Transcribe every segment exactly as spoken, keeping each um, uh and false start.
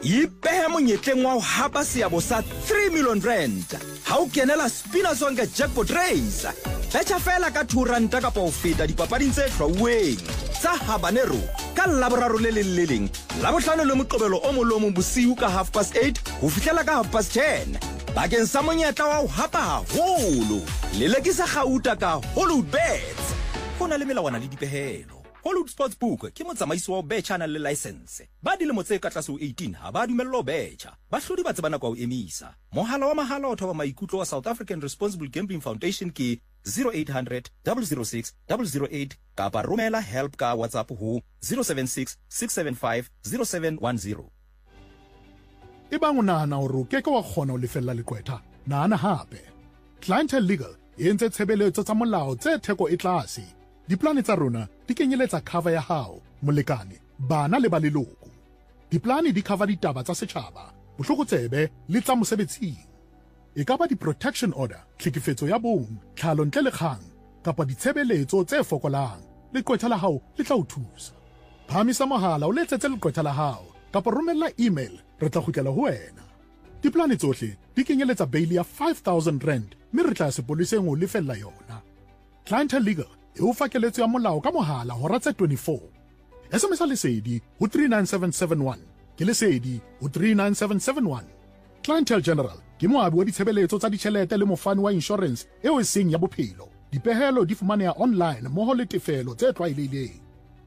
ipehe monyetleng wa ho hapa seabo sa three million rand ha o kenela Spina Sonke jackpot race. Betcha fela ka two rand ka po feta dipapading tse hlwauweng tsa Habanero ka laboraro le leleng la bohlano le moqobelo o molomo bosiu ka half past eight ho fihlela ka half past ten. Bakeng sa monyetla wa ho hapa haholo le lekisa gauta ka Hollywood Bets. Ho na le melawana le dipehelo. Hollywood Sportsbook ke motsamaisi wa betcha na le license. Ba dilemo tse ka tlase ho eighteen ha ba dumello betcha. Bahlodi ba tsebana kwa ho emisa. Mohala wa mahala o thoba maikutlo wa South African Responsible Gambling Foundation ke zero eight hundred, zero zero six, zero zero eight kapa romela help ka WhatsApp ho zero seven six, six seven five, zero seven one zero. Ebang o nahana hore o keke wa kgona ho lefella leqwetha, nahana hape. Clientele Legal e entse tshebeletso tsa molao tse theko e tlase. Diplane tsa rona di kenyeletsa cover ya hao, molekane, bana le ba leloko. Diplane di cover ditaba tsa setjhaba, bohlokotsebe le tsa mosebetsing. E ka ba di-protection order, tlhekefetso ya bong, tlhalo ntle le kgang, kapa ditshebeletso tse fokolang, leqwetha la hao le tla o thusa. Phamisa mohala o letsetse leqwetha la hao, kapa romella email, re tla kgutlela ho wena. Diplane tsohle di kenyeletsa bail ya five thousand rand, mme re tla sepoleseng ho lefella yona. Clientele Legal e o fa keletso ya molao ka mohala hora tse twenty-four. S M S lesedi ho three nine seven seven one, ke lesedi ho three nine seven seven one. Clientele General ke moabi wa ditshebeletso tsa ditjhelete le mofani wa insurance eo e seng ya bophelo. Dipehelo di fumaneha online mmoho le tefelo tse tlwaelehileng.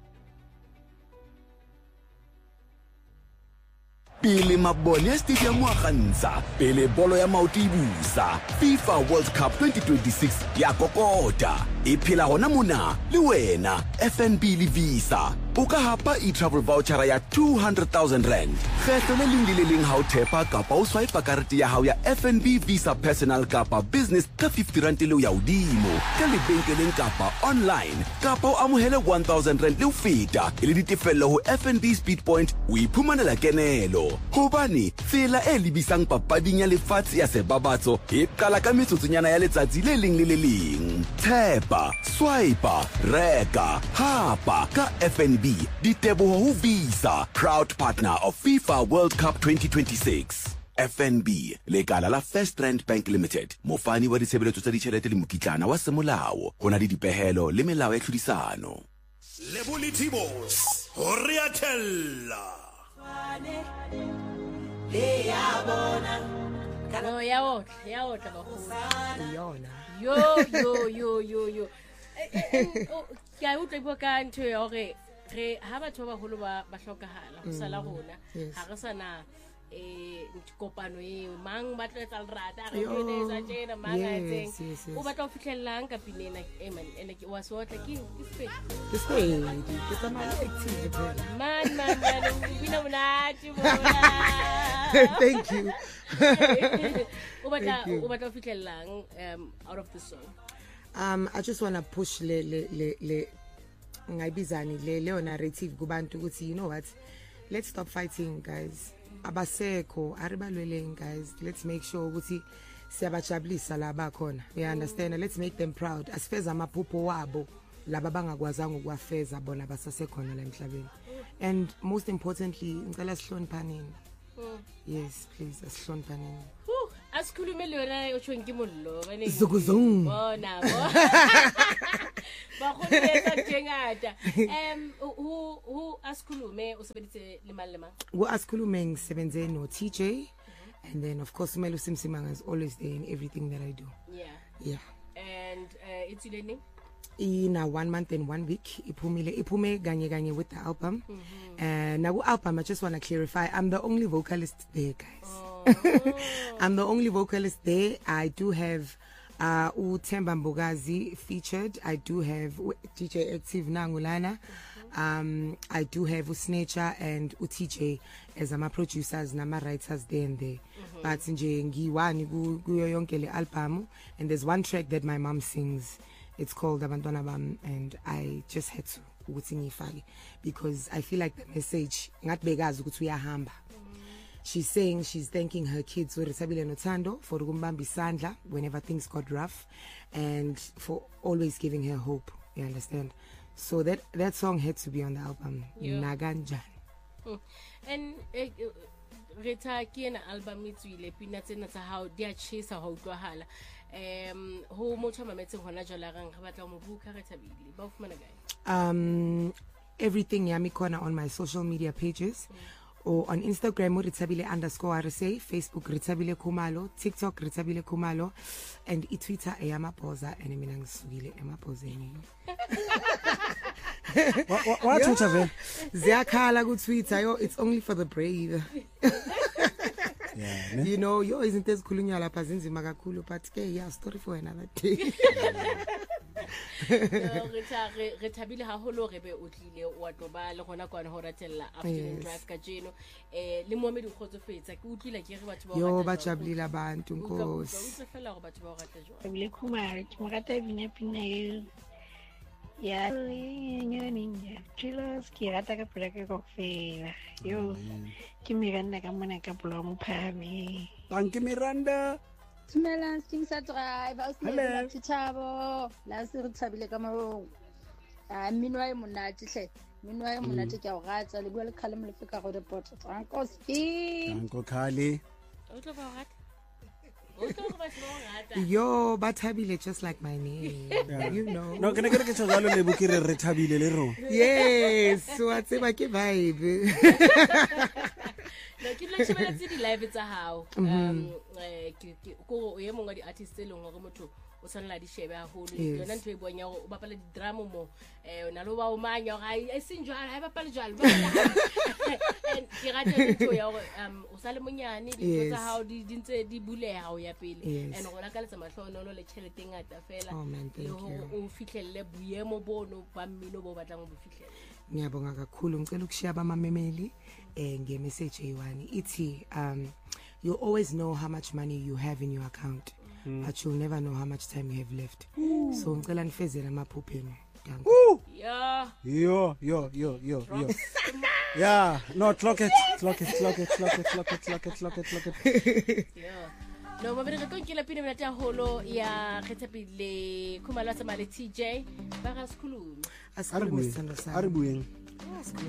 Pele mabole ya stadium wa kgantsha, pele bolo ya maoto ibusa, FIFA World Cup twenty twenty-six ya kokota. E phela hona mona le wena F N B le Visa. O ka hapa e-travel voucher ya two hundred thousand rand. Kgetho le leng le leng ha o thepa kapa o swipe karete ya hao ya F N B Visa Personal kapa Business ka fifty rand le ya udimo. Ka lebenkeleng kapa online kapa o amohele one thousand rand le o feta. E le ditefello ho F N B Speed Point o iphumanela kenelo. Hobane tsela e lebisang papading ya lefatshe ya sebabatso e qala ka metsotsonyana ya letsatsi le leng le le leng. Thepa, swipe, reka, hapa ka F N B. Diteboho ho Visa, proud partner of FIFA World Cup twenty twenty-six. F N B, legala la First Rand Bank Limited. Mofani wa ditshebeletso tsa ditjhelete le mokitlana wa semolao. Hona le dipehelo le melao ya tlhodisano. Lebuliti boss, horiatella. No, ya otla, ya otla baholo. Yona. Yo yo yo yo yo. Ke a utlwa bua ka ntho ya hore re ha batho ba baholo ba ba hlokahala go sala rona ha re sana eh kopano e mang ba tla tsa lerata re le tsa jena mang a tseng o batla go fitlhellang ka pinela e man ene ke wa sotla ke ke space ke space ke tsamaya active man man man bina monate bona. Thank you. o batla o batla go fitlhellang um out of the song. um I just want to push le le le le ngayibizani le le narrative kubantu ukuthi you know what, let's stop fighting guys. Abasekho aribalweleng guys, let's make sure ukuthi siyabajabulisa laba khona, we understand, let's make them proud. Asifeza amaphupho wabo laba bangakwazanga ukwafeza bona basasekhona la emhlabeni. And most importantly ngicela sihloniphaneni. Yes please, asihloniphaneni. Asikhulume lona utsho ngimollo bane zukuzung bona ba khonetsa njengata. um who who asikhulume usebenzise lemali lema wo asikhulume ngisebenze no T J, and then of course Melo Simsimanga is always there in everything that I do. Yeah, yeah. And uh, it's learning in a one month and one week ipumile ipume ganye ganye with the album. Mm-hmm. And now album, I just want to clarify, I'm the only vocalist there guys. Oh. I'm the only vocalist there. I do have uh Uthemba Mbogazi featured. I do have D J Active Nangulana. Mm-hmm. um I do have Usnature and U T J as my producers nama writers there and there. Mm-hmm. But nje ngiwani kuyo yonke le album, and there's one track that my mom sings. It's called Abantwana Bam, and I just had to ukuthi ngifake because I feel like the message ngathi bekazi ukuthi uyahamba. She's saying she's thanking her kids uRisabile noThando for ukumbamba isandla whenever things got rough, and for always giving her hope, you understand. So that that song had to be on the album. Yeah. Naganjan. And uh, re tha ke ena album e tswile pina tsena tsa hao di a chesa ho utlwahala um ho motho mametseng hona jwale rang re batla mo buka re Thabile ba o fumana kae um everything yami khona on my social media pages mm. or on Instagram Ritshabile underscore R S A, Facebook Ritshabile Khumalo, TikTok Ritshabile Khumalo, and Twitter Eyamapoza and mina ngisukile emapozeni. What what Twitter ve? Ziyakhala ku Twitter yo, it's only for the brave. Yeah, you know, yo izinto ezikhulunywa lapha zinzima kakhulu but ke yeah, story for another day. re tla re Thabile haholo re be o tlile wa toba le gona kwana ho ratella afternoon drive ka jeno eh le moemedi o khotsofetsa ke utlwila ke re batho ba yo ba jabulile abantu nkosi o tsefela go batho ba o rata jwa Thabile Khumalo ke mo rata bina pina e ya nyo ninja chilos ke rata ka pula ke go fela yo ke Miranda ka mona ka pula mo phame Thank you Miranda. Dumelang sting sa drive a se la tshabo la se re Thabile ka mo a minwa e monate hle minwa e monate ke a o ratsa le bua le khale mo le fika go report tsanko ski Thanko Khali o tlo ba o rata o tlo ba se o rata yo ba Thabile just like my name yeah. You know no ke ne ke re ke tshwalo le bukire re Thabile le ro yes so a tseba ke vibe no ke la tshebela tse di live tsa hao um eh ke go o ye mongwa di artist le ngwe go motho o sanela di shebe haholo yona ntwe e bonya o bapala di drama mo eh ona lo ba o manya ga e senjwala ha bapala jwalo ba and ke rata ntwe ya um o sale monyane di tsa hao di dintse di buleha o ya pele and gona ka letsa mahlono no le chelete ngata fela o fihlelle buyemo bono ba mmino bo batlang bo fihlelle ngiyabonga kakhulu ngicela ukushiya abamameli eh nge message eyi-one ithi um you always know how much money you have in your account mm. but you'll never know how much time you have left. Ooh. So ngicela nifezele amaphupho enu. Yeah. Yo yo yo yo yo. Yeah, no clock it, clock it, clock it, clock it, clock it, clock it, clock it, clock it. Yeah. No, ba bere ke la pina mena holo ya Thabile Khumalo sa male T J ba ga sikhuluma. Asikhulume sithando sami. Ari bueng.